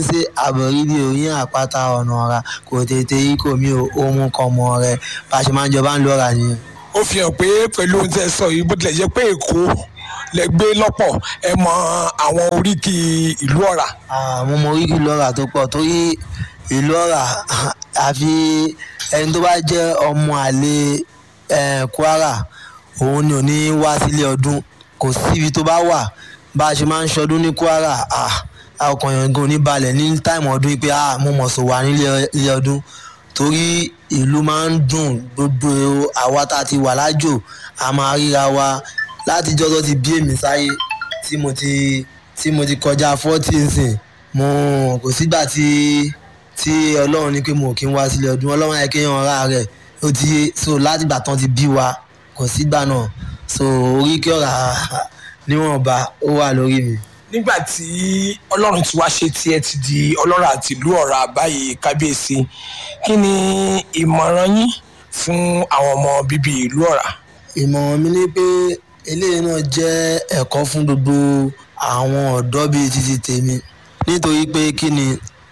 ṣe àbòrí bí oyin àpáta ọ̀nà ọ̀ra kò tètè yí kò mí o ohun kan mọ̀ rẹ̀ bá a ṣe máa ń jọba ń lọ́ra nìyẹn. ó fi hàn pé pẹ̀lú ohun tẹ́ sọ yìí bó tilẹ̀ jẹ́ pé Èkó lẹ gbé lọ́pọ̀ ẹ mọ àwọn oríkì ìlú Ọ̀rà. mo mọ oríkì lọ́ra tó pọ̀ torí ìlú Ọ̀rà àfi ẹni tó bá jẹ́ ọmọ àlè Kwara òun ni ò ní wá sílé ọdún kò síbi tó bá wà bá a ṣe máa ń ṣọdún ní Kwara ọkàn yẹn gan ní balẹ̀ ní táìmù ọdún pé mo mọ̀ sọ wà nílé ọdún torí ìlú máa ń dùn gbogbo àwa tá a ti wà lájò a máa ríra wa látijọ́ tó ti bí èmi sáyé tí mo ti kọjá 40 nsìn kò sígbà tí Ọlọ́run ní pé mo kì í wá sílé ọdún Ọlọ́run ayé kéèyàn ọ̀rá rẹ̀ ó ti yé so látìgbà tán ti bí wa kò sígbà náà so oríkì Ọ̀rà níwọ̀nba ó wà lórí mi. nígbà tí Ọlọ́run ti wá ṣe tiẹ̀ ti di ọlọ́rọ̀ àti ìlú Ọ̀rà báyìí kábíyèsí kí ni ìmọ̀ràn yín fún àwọn ọmọ bíbí ìlú Ọ̀rà? ìmọ̀ràn mi ni pé eléyìí náà jẹ́ ẹ̀kọ́ fún gbogbo àwọn ọ̀dọ́ bíi títí tèmi nítorí pé kí ni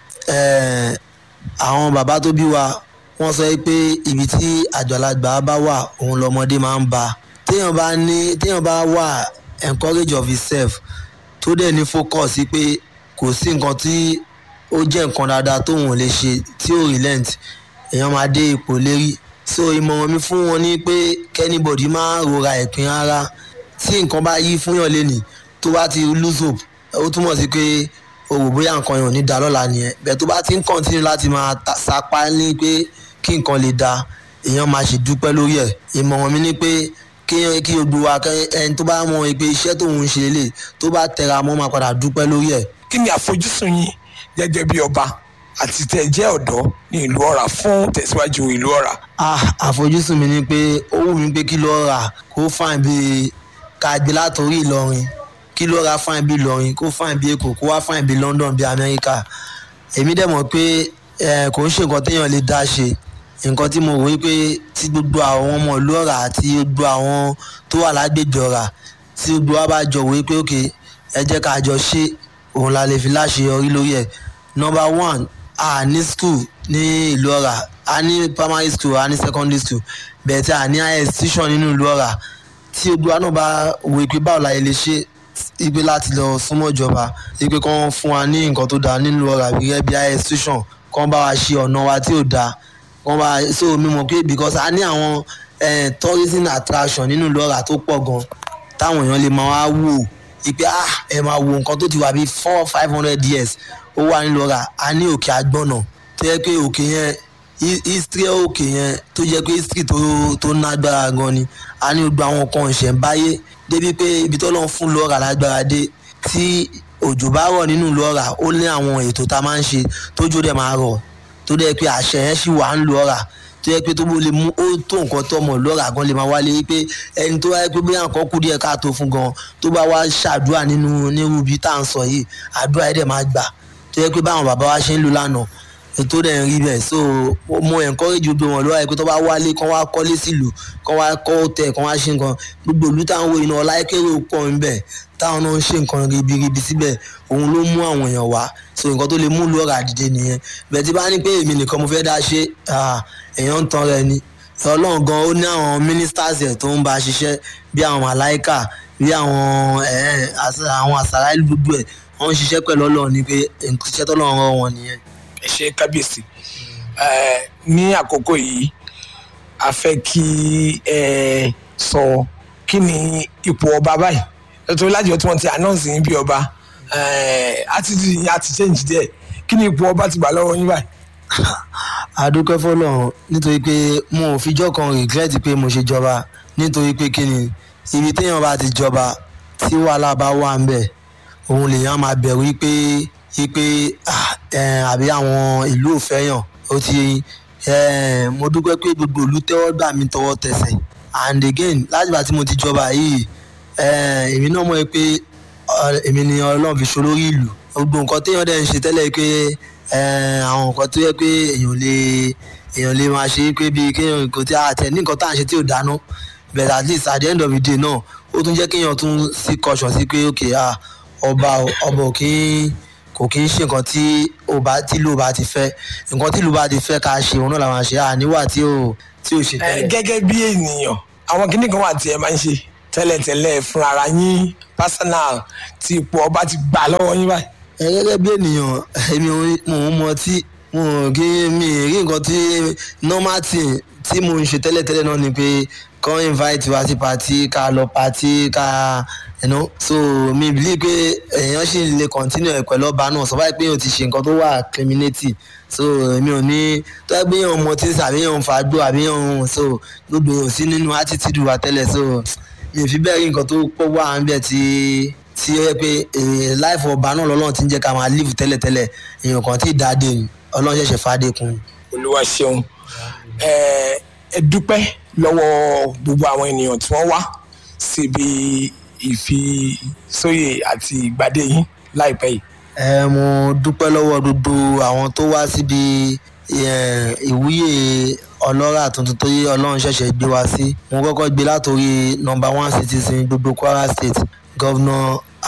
àwọn bàbá tó bí wa wọ́n sọ pé ibi tí àgbàlagbà bá wà òun lọmọdé máa ń bá téèyàn bá wà encourage of himself tó dẹ̀ ní focus sí pé kò sí nǹkan tí ó jẹ́ nǹkan dáadáa tóun ò lè ṣe tí ó relent èèyàn máa dé ipò lérí so ìmọ̀ràn mi fún wọn ni pé kẹ́nìbọ̀dì máa rora ẹ̀pín ara tí nǹkan bá yí fún yàn lẹ́nìí tó bá ti lose hope ó túmọ̀ sí pé o rò bóyá nǹkan yàn ò ní da lọ́la nìyẹn bẹ́ẹ̀ tó bá ti ń continue láti máa sapá ní pé kí nǹkan lè da èèyàn máa ṣe dúpẹ́ lórí ẹ̀ ìmọ̀ràn mi ni pé kí gbogbo wa ẹni tó bá mọ̀ pé iṣẹ́ tóun ń ṣe lè tó bá tẹra mọ́ máa padà dúpẹ́ lórí ẹ̀. kí ni àfojúsùn yín gẹ́gẹ́ bí ọba àti tẹ́ jẹ́ ọ̀dọ́ ní ìlú Ọ̀rà fún tẹ̀síwájú ìlú Ọ̀rà? àfojúsùn mi ni pé ó wù mí pé kí ìlú Ọ̀rà kó fàìn bí káàgbé látòrí Ìlọrin kí ìlú Ọ̀rà fàìn bí Ìlọrin kó fàìn bí Èkó kó wá fàìn bí London bí Amẹ́ríkà èmi dẹ̀ mọ̀ pé kò ń ṣe nǹkan téèyàn lè dá ṣe nǹkan tí mo wòye pé tí gbogbo àwọn ọmọ ìlú Ọ̀rà àti gbogbo àwọn tó wà lágbègbè Ọ̀rà tí gbogbo wa bá jọ wòye pé òkè ẹ jẹ́ ká jọ ṣe òun la lè fi láṣeyọrí lórí ẹ̀. Number 1 a ní school ní ìlú Ọ̀rà a ní primary school a ní secondary school bẹ́ẹ̀ tí a ní higher institution nínú ìlú Ọ̀rà tí gbogbo wa náà bá wòye pé báwo la lè ṣe ibi láti lọ súnmọ́ ìjọba ipe kan fún wa ní nǹkan tó dáa nínú Ọ̀rà gẹ́gẹ́ bí higher institution kan bá wa ṣe ọ̀nà wa tí ò dáa wọ́n bá so mi mọ̀ pé because a ní àwọn tourism attraction nínú ìlú Ọ̀rà tó pọ̀ gan táwọn èèyàn lè máa wá wò ipe ẹ máa wo nǹkan tó ti wà bíi 400-500 years ó wà nílùú Ọ̀rà a ní òkè Àgbọ̀nà tó yẹ pé òkè yẹn history òkè yẹn tó jẹ́ pé history tó nágbára gan ni a ní gbogbo àwọn nǹkan ìṣẹ̀ǹbáyé débi pé ibi tó lọ́n fún ìlú Ọ̀rà lágbára dé tí òjò bá rọ̀ nínú ìlú Ọ̀rà ó ní àwọn ètò tá a máa ń ṣe tójó dẹ̀ máa rọ̀ tó dẹ́ pé àṣẹ yẹn ṣì wà ń lu Ọ̀rà tó yẹ pé tó bó lè mú ó tó nǹkan tó ọmọ ìlú Ọ̀rà gan lè máa wálé pé ẹni tó wáyé pé bóyá nǹkan kú díẹ̀ káàtó fún gan tó bá wá ṣàdúrà nínú nírúbi tá à ń sọ yìí àdúrà yẹn dẹ̀ máa gbà tó yẹ pé báwọn bàbá wa ṣe ń lò lánàá ètò dẹ̀ ń rí bẹ́ẹ̀ so mo encourage gbogbo wọn lọ́wọ́ pé tó bá wálé kán wá kọ́lé sílùú kán wá kọ́ tẹ̀ kán wá ṣe nǹkan gbogbo ìlú táwọn wo iná ọláìkéré pọ̀ ń bẹ̀ táwọn náà ń ṣe nǹkan ribiribi síbẹ̀ òun ló mú àwọn èèyàn wá so nǹkan tó lè mú ìlú Ọ̀rà dìde nìyẹn bẹ́ẹ̀ tí bá ní pé èmi nìkan mo fẹ́ dá ṣe èèyàn ń tan rẹ ni Ọlọ́run gan ó ní àwọn ministers ẹ̀ tó ń bá a ṣiṣẹ́ bí àwọn màláìkà bí àwọn àṣàrà ìlú gbogbo ẹ̀ wọ́n ń ṣiṣẹ́ pẹ̀lú Ọlọ́run ni pé iṣẹ́ tọ́lọ́run rán wọn nìyẹn. ẹ ṣé kábíyèsí ní àkókò yìí a fẹ́ kí ẹ sọ kí ni ipò ọba báyìí nítorí láti ọtí wọn ti announce yín bí ọba attitude yín àti change díẹ̀ kí ni ipò ọba ti gbà lọ́wọ́ yín báyìí. àdúpẹ́ fọlọ́run nítorí pé mo ò fijọ́ kan regret pé mo ṣe jọba nítorí pé kí ni ibi téèyàn bá ti jọba tí wàhálà bá wà ń bẹ̀ òun lèèyàn máa bẹ̀rù pé àbí àwọn ìlú ò fẹ́yàn ó ti mo dúpẹ́ pé gbogbo ìlú tẹ́wọ́ gbà mí tọwọ́ tẹsẹ̀ and again láti ìgbà tí mo ti jọba yìí èmi náà mọ̀ pé èmi ni Ọlọ́run fi ṣolórí ìlú gbogbo nǹkan téèyàn dẹ̀ ń ṣe tẹ́lẹ̀ pé àwọn nǹkan tó yẹ pé èèyàn lè máa ṣe pé bíi kéèyàn kò tí a tẹ̀ ní nǹkan tá à ń ṣe tí ò dáná but at least at the end of the day náà ó tún jẹ́ kéèyàn tún sí caution sí pé okay ọba kò kí ń ṣe nǹkan tí ó tílù bá ti fẹ́ nǹkan tílù bá ti fẹ́ ká ṣe òun náà làwọn ṣe àníwà tí ò ṣe tẹ́lẹ̀. Gẹ́gẹ́ bí ènìyàn àwọn kinní kan wà tí ẹ máa ń ṣe tẹ́lẹ̀tẹ́lẹ̀ fún ara yín personal tí ipò ọba ti gbà lọ́wọ́ yín báyìí. Gẹ́gẹ́ bí ènìyàn èmi mò ń mọ tí mo kí mi rí nǹkan tí normal thing tí mo ń ṣe tẹ́lẹ̀tẹ́lẹ̀ náà ni pé kàn invite wá sí party ká lọ party ká so mi believe pé èèyàn sì lè continue pẹ̀lú ọba náà sọ báyìí pé èèyàn ti ṣe nǹkan tó wà criminality so èmi ò ní tó ẹgbẹ́ èèyàn mọ tí àbí èèyàn fàájò àbí èèyàn so gbogbo èèyàn sí nínú attitude wa tẹ́lẹ̀ so mi ò fi bẹ́ẹ̀ rí nǹkan tó pọ̀ wá níbẹ̀ tí ó yẹ pé life ọba náà lọ́lọ́run ti ń jẹ́ ká máa live tẹ́lẹ̀tẹ́lẹ̀ èèyàn kan tí dáadé ni ọlọ́run ṣẹ̀ṣẹ̀ fàdé kun. Olúwa ṣeun ẹ dúpẹ́ lọ́wọ́ gbogbo àwọn ènìyàn tí wọ́n wá síbi ìfisóyè àti ìgbàdé yín láìpẹ́ yìí. Mo dúpẹ́ lọ́wọ́ gbogbo àwọn tó wá síbi ìwúyè ọlọ́rà tuntun tó yé ọlọ́run ṣẹ̀ṣẹ̀ gbé wá sí. Mo kọ́kọ́ gbé látòrí number 1 citizen gbogbo Kwara State Governor